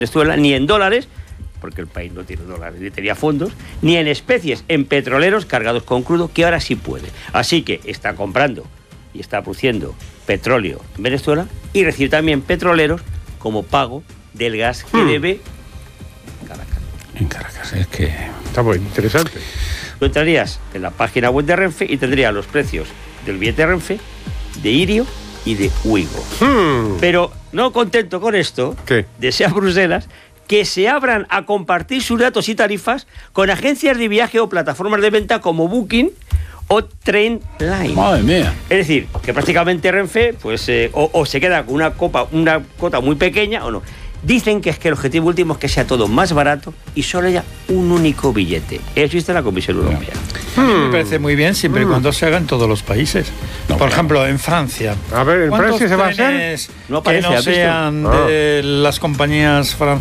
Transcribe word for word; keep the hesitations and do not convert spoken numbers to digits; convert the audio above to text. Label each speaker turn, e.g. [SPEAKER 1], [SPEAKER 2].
[SPEAKER 1] Venezuela, ni en dólares, porque el país no tiene dólares ni tenía fondos, ni en especies, en petroleros cargados con crudo, que ahora sí puede. Así que está comprando y está produciendo petróleo en Venezuela y recibe también petroleros como pago del gas que hmm. debe Caracas.
[SPEAKER 2] En Caracas, es que...
[SPEAKER 3] Está muy interesante.
[SPEAKER 1] Tú entrarías en la página web de Renfe y tendrías los precios del billete de Renfe, de Irio y de Ouigo. Hmm. Pero no contento con esto,
[SPEAKER 3] ¿qué?
[SPEAKER 1] Desea Bruselas que se abran a compartir sus datos y tarifas con agencias de viaje o plataformas de venta como Booking o Trainline.
[SPEAKER 2] Madre mía.
[SPEAKER 1] Es decir, que prácticamente Renfe pues eh, o, o se queda con una copa, una cota muy pequeña o no. Dicen que es que el objetivo último es que sea todo más barato y solo haya un único billete. Eso dice la Comisión Europea.
[SPEAKER 4] A mí me parece muy bien siempre y cuando se haga en todos los países.
[SPEAKER 2] No,
[SPEAKER 4] Por
[SPEAKER 2] claro.
[SPEAKER 4] ejemplo, en Francia.
[SPEAKER 3] A ver, ¿en Francia se va a hacer?
[SPEAKER 1] No aparece,
[SPEAKER 4] que no
[SPEAKER 1] ¿has visto?
[SPEAKER 4] sean
[SPEAKER 3] Ah.
[SPEAKER 4] de las compañías francesas.